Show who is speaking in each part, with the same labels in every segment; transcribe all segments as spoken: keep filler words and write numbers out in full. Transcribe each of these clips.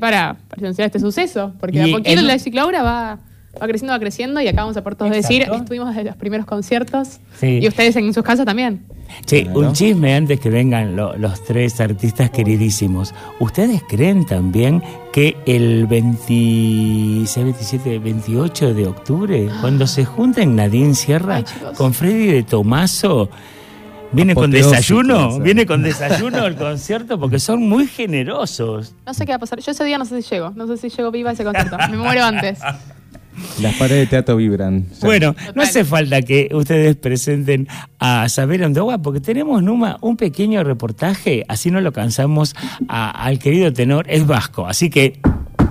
Speaker 1: para presenciar este suceso, porque a poquito el... la cicloaura va, va creciendo, va creciendo, y acá vamos a por todos decir, estuvimos desde los primeros conciertos, sí. Y ustedes en sus casas también.
Speaker 2: Sí, claro. Un chisme antes que vengan lo, los tres artistas queridísimos. ¿Ustedes creen también que el veintiséis, veintisiete, veintiocho de octubre, ah. cuando se junten Nadine Sierra Ay, con Freddy de Tomaso, viene con desayuno, viene con desayuno al concierto, porque son muy generosos?
Speaker 1: No sé qué va a pasar. Yo ese día no sé si llego. No sé si llego viva a ese concierto. Me muero antes.
Speaker 3: Las paredes de teatro vibran.
Speaker 2: Ya. Bueno, no hace falta que ustedes presenten a Saber Ondoa, porque tenemos, Numa, un pequeño reportaje, así no lo cansamos a, al querido tenor. Es vasco, así que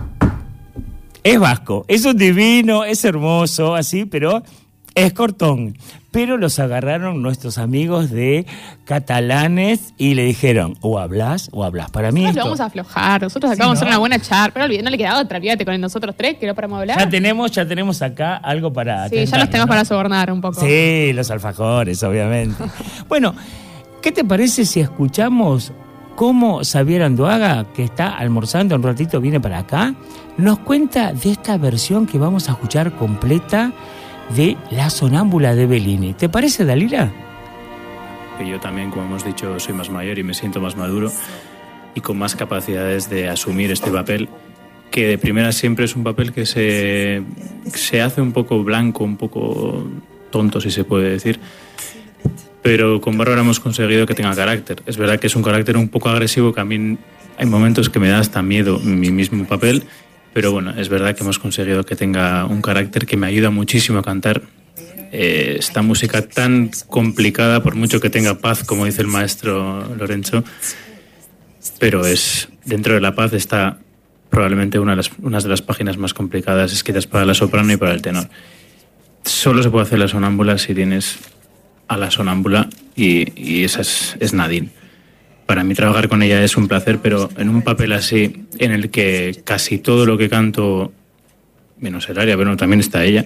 Speaker 2: es vasco, es un divino, es hermoso, así, pero es cortón. Pero los agarraron nuestros amigos de catalanes y le dijeron, o hablas o hablas. Para mí
Speaker 1: nosotros
Speaker 2: esto...
Speaker 1: lo vamos a aflojar, nosotros acá sí, vamos ¿no? a hacer una buena charla, pero olvídate, no le queda otra, olvídate con nosotros tres, que no paramos de hablar.
Speaker 2: Ya tenemos, ya tenemos acá algo para...
Speaker 1: Sí, ya los tenemos, ¿no? Para sobornar un poco.
Speaker 2: Sí, los alfajores, obviamente. Bueno, ¿qué te parece si escuchamos cómo Xavier Andoaga, que está almorzando un ratito, viene para acá, nos cuenta de esta versión que vamos a escuchar completa de La Sonámbula de Bellini? ¿Te parece, Dalila?
Speaker 4: Yo también, como hemos dicho, soy más mayor y me siento más maduro y con más capacidades de asumir este papel, que de primera siempre es un papel que se, se hace un poco blanco, un poco tonto, si se puede decir, pero con Bárbara hemos conseguido que tenga carácter. Es verdad que es un carácter un poco agresivo, que a mí hay momentos que me da hasta miedo mi mismo papel, pero bueno, es verdad que hemos conseguido que tenga un carácter que me ayuda muchísimo a cantar eh, esta música tan complicada, por mucho que tenga paz, como dice el maestro Lorenzo, pero es dentro de la paz está probablemente una de las, una de las páginas más complicadas escritas para la soprano y para el tenor. Solo se puede hacer la sonámbula si tienes a la sonámbula, y, y esa es, es Nadine. Para mí trabajar con ella es un placer, pero en un papel así, en el que casi todo lo que canto, menos el aria, pero también está ella,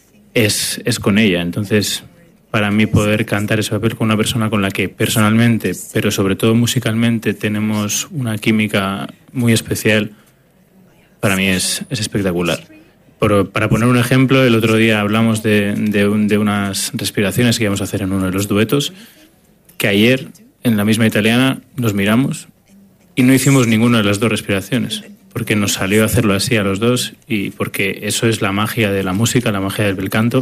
Speaker 4: es, es con ella. Entonces, para mí poder cantar ese papel con una persona con la que personalmente, pero sobre todo musicalmente, tenemos una química muy especial, para mí es, es espectacular. Por, para poner un ejemplo, el otro día hablamos de, de, un, de unas respiraciones que íbamos a hacer en uno de los duetos, que ayer, en la misma italiana, nos miramos y no hicimos ninguna de las dos respiraciones, porque nos salió a hacerlo así a los dos, y porque eso es la magia de la música, la magia del bel canto,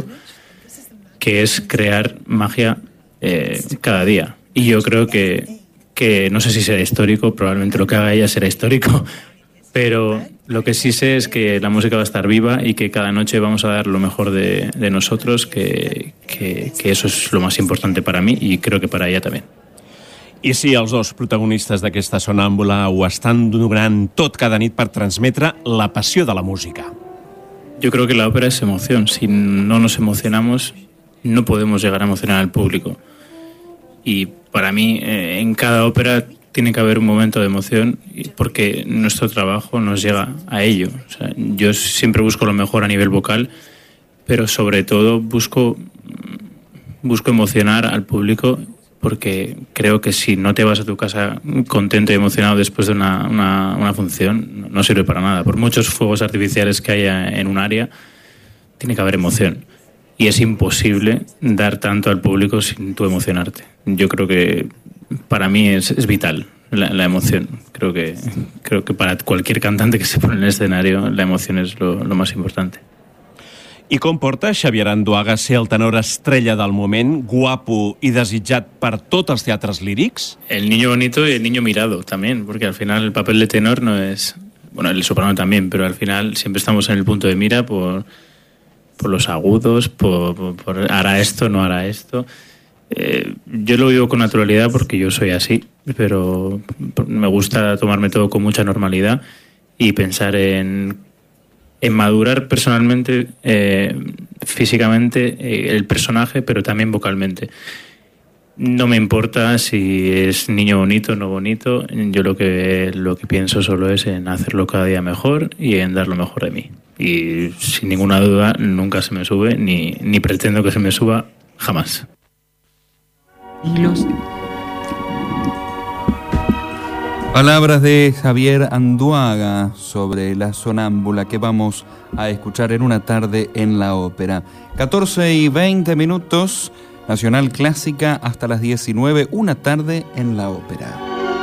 Speaker 4: que es crear magia eh, cada día. Y yo creo que, que, no sé si será histórico, probablemente lo que haga ella será histórico, pero lo que sí sé es que la música va a estar viva y que cada noche vamos a dar lo mejor de, de nosotros, que, que, que eso es lo más importante para mí y creo que para ella también.
Speaker 5: I sí, els dos protagonistes d'aquesta sonàmbula ho estan donant tot cada nit per transmetre la passió de la música.
Speaker 4: Yo creo que la ópera es emoción. Si no nos emocionamos, no podemos llegar a emocionar al público. Y para mí, eh, en cada ópera tiene que haber un momento de emoción, porque nuestro trabajo nos llega a ello. O sea, yo siempre busco lo mejor a nivel vocal, pero sobre todo busco, busco emocionar al público, porque creo que si no te vas a tu casa contento y emocionado después de una, una, una función, no sirve para nada. Por muchos fuegos artificiales que haya en un área, tiene que haber emoción. Y es imposible dar tanto al público sin tú emocionarte. Yo creo que para mí es, es vital la, la emoción. Creo que, creo que para cualquier cantante que se pone en el escenario, la emoción es lo, lo más importante.
Speaker 5: I com porta Xavier Andoaga ser el tenor estrella del moment, guapo i desitjat per tots els teatres lírics?
Speaker 4: El niño bonito y el niño mirado también, porque al final el papel de tenor no es... Bueno, el soprano también, pero al final siempre estamos en el punto de mira por, por los agudos, por, por, por hará esto, no hará esto. Eh, yo lo vivo con naturalidad porque yo soy así, pero me gusta tomarme todo con mucha normalidad y pensar en... en madurar personalmente, eh, físicamente, eh, el personaje, pero también vocalmente. No me importa si es niño bonito o no bonito, yo lo que, lo que pienso solo es en hacerlo cada día mejor y en dar lo mejor de mí. Y sin ninguna duda nunca se me sube, ni, ni pretendo que se me suba jamás.
Speaker 1: Y los...
Speaker 6: Palabras de Javier Anduaga sobre La Sonámbula, que vamos a escuchar en una tarde en la ópera. catorce y veinte minutos, Nacional Clásica hasta las diecinueve, una tarde en la ópera.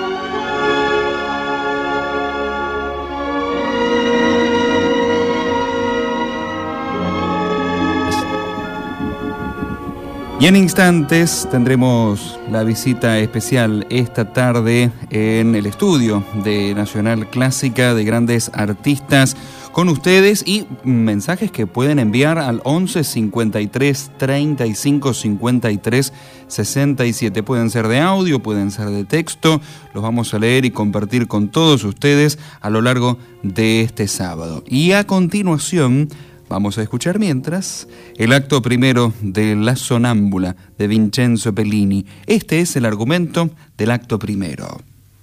Speaker 6: Y en instantes tendremos la visita especial esta tarde en el estudio de Nacional Clásica de grandes artistas con ustedes y mensajes que pueden enviar al once cincuenta y tres treinta y cinco cincuenta y tres sesenta y siete. Pueden ser de audio, pueden ser de texto. Los vamos a leer y compartir con todos ustedes a lo largo de este sábado. Y a continuación vamos a escuchar mientras el acto primero de La Sonámbula de Vincenzo Bellini. Este es el argumento del acto primero.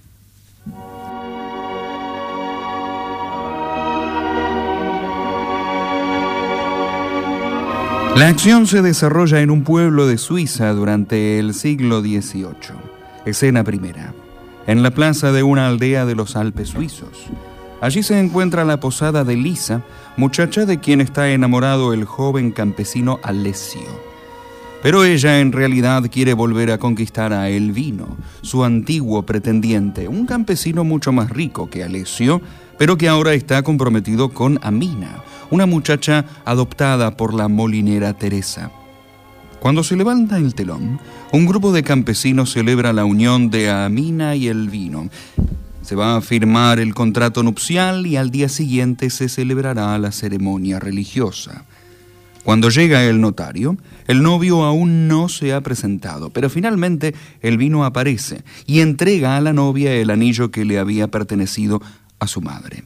Speaker 6: La acción se desarrolla en un pueblo de Suiza durante el siglo dieciocho. Escena primera. En la plaza de una aldea de los Alpes suizos. Allí se encuentra la posada de Lisa, muchacha de quien está enamorado el joven campesino Alessio. Pero ella en realidad quiere volver a conquistar a Elvino, su antiguo pretendiente, un campesino mucho más rico que Alessio, pero que ahora está comprometido con Amina, una muchacha adoptada por la molinera Teresa. Cuando se levanta el telón, un grupo de campesinos celebra la unión de Amina y Elvino. Se va a firmar el contrato nupcial y al día siguiente se celebrará la ceremonia religiosa. Cuando llega el notario, el novio aún no se ha presentado, pero finalmente Elvino aparece y entrega a la novia el anillo que le había pertenecido a su madre.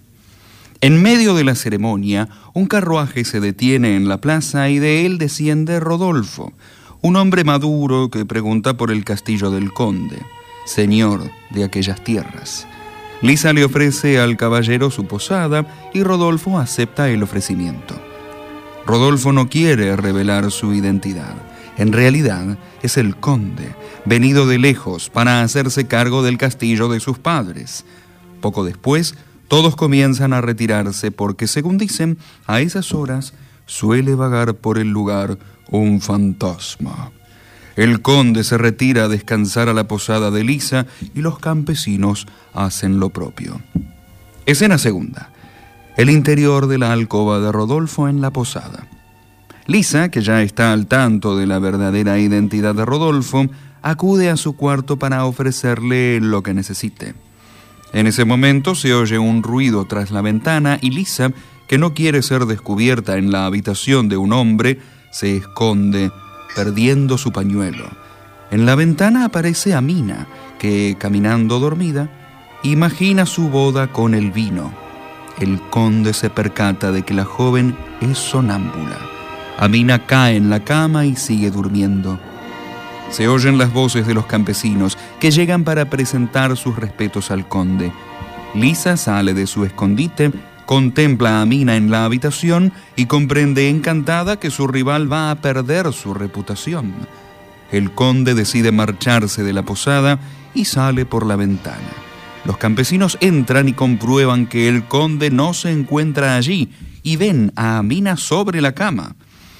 Speaker 6: En medio de la ceremonia, un carruaje se detiene en la plaza y de él desciende Rodolfo, un hombre maduro que pregunta por el castillo del conde, señor de aquellas tierras. Lisa le ofrece al caballero su posada y Rodolfo acepta el ofrecimiento. Rodolfo no quiere revelar su identidad. En realidad es el conde, venido de lejos para hacerse cargo del castillo de sus padres. Poco después, todos comienzan a retirarse porque, según dicen, a esas horas suele vagar por el lugar un fantasma. El conde se retira a descansar a la posada de Lisa y los campesinos hacen lo propio. Escena segunda. El interior de la alcoba de Rodolfo en la posada. Lisa, que ya está al tanto de la verdadera identidad de Rodolfo, acude a su cuarto para ofrecerle lo que necesite. En ese momento se oye un ruido tras la ventana y Lisa, que no quiere ser descubierta en la habitación de un hombre, se esconde perdiendo su pañuelo. En la ventana aparece Amina, que, caminando dormida, imagina su boda con Elvino. El conde se percata de que la joven es sonámbula. Amina cae en la cama y sigue durmiendo. Se oyen las voces de los campesinos, que llegan para presentar sus respetos al conde. Lisa sale de su escondite, contempla a Amina en la habitación y comprende encantada que su rival va a perder su reputación. El conde decide marcharse de la posada y sale por la ventana. Los campesinos entran y comprueban que el conde no se encuentra allí y ven a Amina sobre la cama.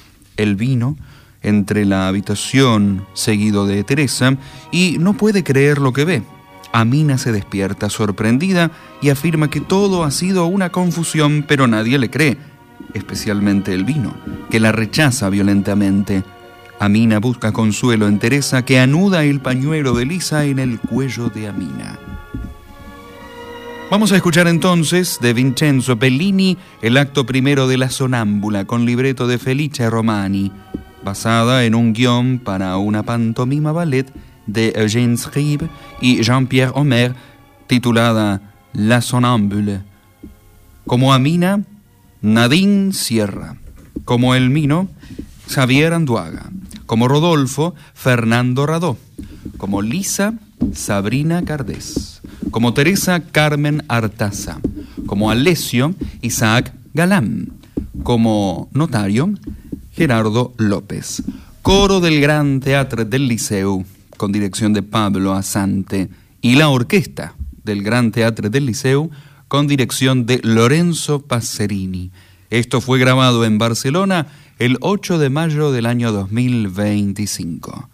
Speaker 6: Elvino entre la habitación seguido de Teresa y no puede creer lo que ve. Amina se despierta sorprendida y afirma que todo ha sido una confusión, pero nadie le cree, especialmente Elvino, que la rechaza violentamente. Amina busca consuelo en Teresa, que anuda el pañuelo de Lisa en el cuello de Amina. Vamos a escuchar entonces de Vincenzo Bellini el acto primero de La Sonámbula con libreto de Felice Romani, basada en un guión para una pantomima ballet de Eugène Scribe y Jean-Pierre Homer, titulada La Sonambule. Como Amina, Nadine Sierra. Como Elvino, Javier Anduaga. Como Rodolfo, Fernando Radó. Como Lisa, Sabrina Cardés. Como Teresa, Carmen Artaza. Como Alessio, Isaac Galán. Como notario, Gerardo López. Coro del Gran Teatre del Liceu, con dirección de Pablo Asante, y la orquesta del Gran Teatre del Liceu con dirección de Lorenzo Passerini. Esto fue grabado en Barcelona el ocho de mayo del año dos mil veinticinco.